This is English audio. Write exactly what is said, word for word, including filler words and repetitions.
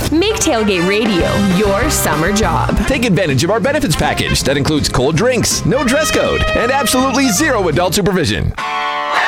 Make Tailgate Radio your summer job. Take advantage of our benefits package that includes cold drinks, no dress code, and absolutely zero adult supervision.